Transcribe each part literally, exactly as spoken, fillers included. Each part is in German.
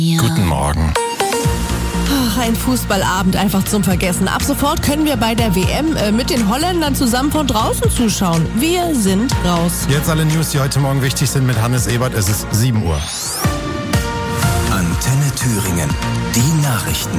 Ja. Guten Morgen. Ach, ein Fußballabend einfach zum Vergessen. Ab sofort können wir bei der W M äh, mit den Holländern zusammen von draußen zuschauen. Wir sind raus. Jetzt alle News, die heute Morgen wichtig sind mit Hannes Ebert. Es ist sieben Uhr. Antenne Thüringen. Die Nachrichten.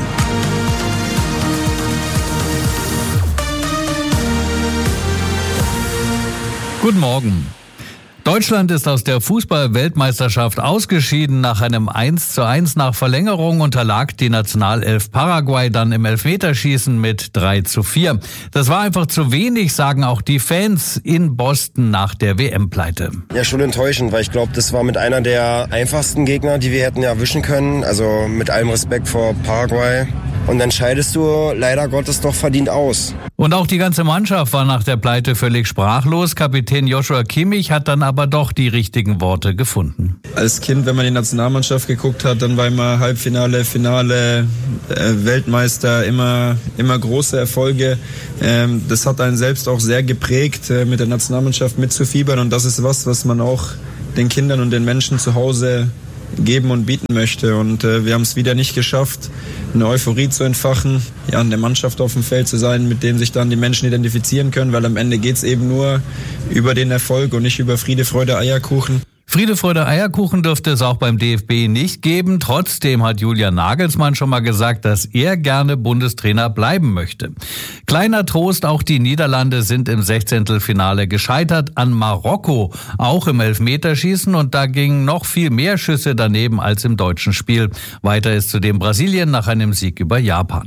Guten Morgen. Deutschland ist aus der Fußball-Weltmeisterschaft ausgeschieden. Nach einem eins zu eins nach Verlängerung unterlag die Nationalelf Paraguay dann im Elfmeterschießen mit drei zu vier. Das war einfach zu wenig, sagen auch die Fans in Boston nach der W M-Pleite. Ja, schon enttäuschend, weil ich glaube, das war mit einer der einfachsten Gegner, die wir hätten erwischen können. Also mit allem Respekt vor Paraguay. Und dann scheidest du leider Gottes doch verdient aus. Und auch die ganze Mannschaft war nach der Pleite völlig sprachlos. Kapitän Joshua Kimmich hat dann aber doch die richtigen Worte gefunden. Als Kind, wenn man die Nationalmannschaft geguckt hat, dann war immer Halbfinale, Finale, äh, Weltmeister, immer, immer große Erfolge. Ähm, das hat einen selbst auch sehr geprägt, äh, mit der Nationalmannschaft mitzufiebern. Und das ist was, was man auch den Kindern und den Menschen zu Hause geben und bieten möchte. Und äh, wir haben es wieder nicht geschafft, eine Euphorie zu entfachen, ja, an der Mannschaft auf dem Feld zu sein, mit dem sich dann die Menschen identifizieren können, weil am Ende geht es eben nur über den Erfolg und nicht über Friede, Freude, Eierkuchen. Friede, Freude, Eierkuchen dürfte es auch beim D F B nicht geben. Trotzdem hat Julian Nagelsmann schon mal gesagt, dass er gerne Bundestrainer bleiben möchte. Kleiner Trost, auch die Niederlande sind im Sechzehntelfinale gescheitert an Marokko, auch im Elfmeterschießen, und da gingen noch viel mehr Schüsse daneben als im deutschen Spiel. Weiter ist zudem Brasilien nach einem Sieg über Japan.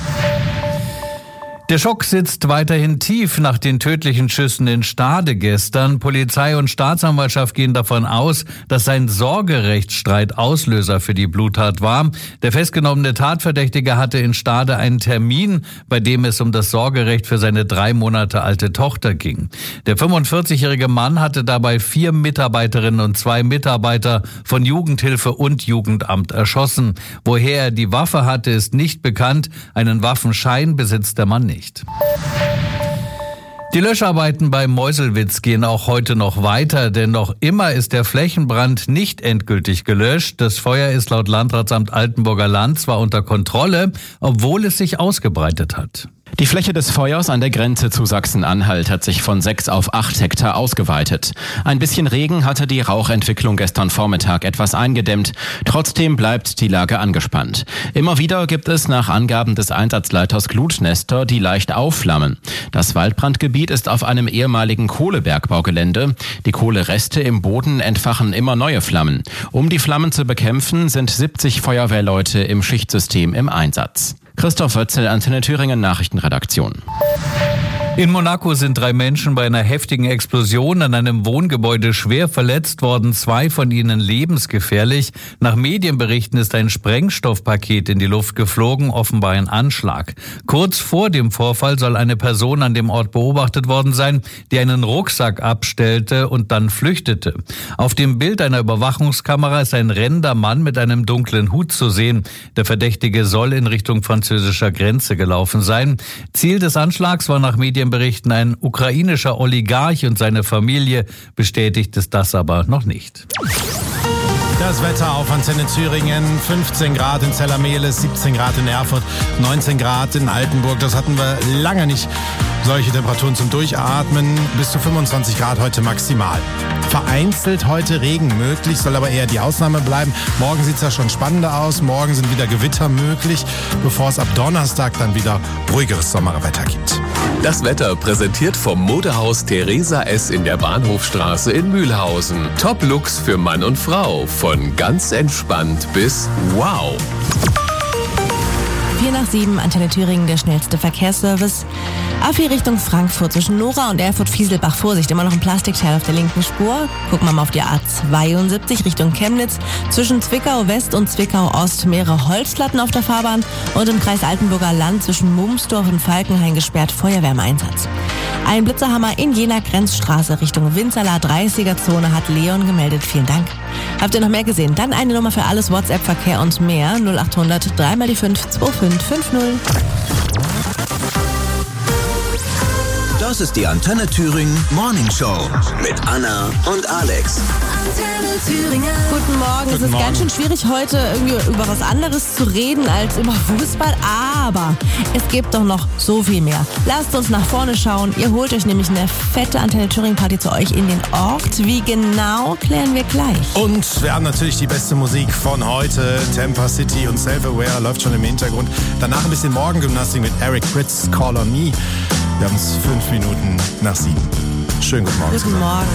Der Schock sitzt weiterhin tief nach den tödlichen Schüssen in Stade gestern. Polizei und Staatsanwaltschaft gehen davon aus, dass ein Sorgerechtsstreit Auslöser für die Bluttat war. Der festgenommene Tatverdächtige hatte in Stade einen Termin, bei dem es um das Sorgerecht für seine drei Monate alte Tochter ging. Der fünfundvierzigjährige Mann hatte dabei vier Mitarbeiterinnen und zwei Mitarbeiter von Jugendhilfe und Jugendamt erschossen. Woher er die Waffe hatte, ist nicht bekannt. Einen Waffenschein besitzt der Mann nicht. Nicht. Die Löscharbeiten bei Meuselwitz gehen auch heute noch weiter, denn noch immer ist der Flächenbrand nicht endgültig gelöscht. Das Feuer ist laut Landratsamt Altenburger Land zwar unter Kontrolle, obwohl es sich ausgebreitet hat. Die Fläche des Feuers an der Grenze zu Sachsen-Anhalt hat sich von sechs auf acht Hektar ausgeweitet. Ein bisschen Regen hatte die Rauchentwicklung gestern Vormittag etwas eingedämmt. Trotzdem bleibt die Lage angespannt. Immer wieder gibt es nach Angaben des Einsatzleiters Glutnester, die leicht aufflammen. Das Waldbrandgebiet ist auf einem ehemaligen Kohlebergbaugelände. Die Kohlereste im Boden entfachen immer neue Flammen. Um die Flammen zu bekämpfen, sind siebzig Feuerwehrleute im Schichtsystem im Einsatz. Christoph Wötzel, Antenne Thüringen Nachrichtenredaktion. In Monaco sind drei Menschen bei einer heftigen Explosion an einem Wohngebäude schwer verletzt worden, zwei von ihnen lebensgefährlich. Nach Medienberichten ist ein Sprengstoffpaket in die Luft geflogen, offenbar ein Anschlag. Kurz vor dem Vorfall soll eine Person an dem Ort beobachtet worden sein, die einen Rucksack abstellte und dann flüchtete. Auf dem Bild einer Überwachungskamera ist ein rennender Mann mit einem dunklen Hut zu sehen. Der Verdächtige soll in Richtung französischer Grenze gelaufen sein. Ziel des Anschlags war nach Medienberichten berichten ein ukrainischer Oligarch und seine Familie. Bestätigt ist das aber noch nicht. Das Wetter auf Antenne Thüringen, fünfzehn Grad in Zellermehles, siebzehn Grad in Erfurt, neunzehn Grad in Altenburg. Das hatten wir lange nicht. Solche Temperaturen zum Durchatmen, bis zu fünfundzwanzig Grad heute maximal. Vereinzelt heute Regen möglich, soll aber eher die Ausnahme bleiben. Morgen sieht es ja schon spannender aus. Morgen sind wieder Gewitter möglich, bevor es ab Donnerstag dann wieder ruhigeres Sommerwetter gibt. Das Wetter präsentiert vom Modehaus Theresa S. in der Bahnhofstraße in Mühlhausen. Top-Looks für Mann und Frau. Von ganz entspannt bis wow. vier nach sieben, Antenne Thüringen, der schnellste Verkehrsservice. A vier Richtung Frankfurt zwischen Nora und Erfurt-Fieselbach. Vorsicht, immer noch ein Plastikteil auf der linken Spur. Gucken wir mal auf die A zweiundsiebzig Richtung Chemnitz. Zwischen Zwickau West und Zwickau Ost mehrere Holzlatten auf der Fahrbahn. Und im Kreis Altenburger Land zwischen Mumsdorf und Falkenhain gesperrt, Feuerwehr im Einsatz. Ein Blitzerhammer in Jena Grenzstraße Richtung Winzerla dreißiger-Zone hat Leon gemeldet. Vielen Dank. Habt ihr noch mehr gesehen? Dann eine Nummer für alles WhatsApp-Verkehr und mehr. null acht hundert drei mal die fünf zwei fünf fünf null. Das ist die Antenne Thüringen Morning Show mit Anna und Alex. Antenne Thüringen. Guten Morgen. Guten es ist Morgen. ganz schön schwierig, heute irgendwie über was anderes zu reden als über Fußball. Aber es gibt doch noch so viel mehr. Lasst uns nach vorne schauen. Ihr holt euch nämlich eine fette Antenne Thüringen Party zu euch in den Ort. Wie genau, klären wir gleich. Und wir haben natürlich die beste Musik von heute. Tampa City und Self-Aware läuft schon im Hintergrund. Danach ein bisschen Morgengymnastik mit Eric Pritz, Call on Me. Wir haben es fünf Minuten nach sieben. Schönen guten Morgen. Guten zusammen. Morgen.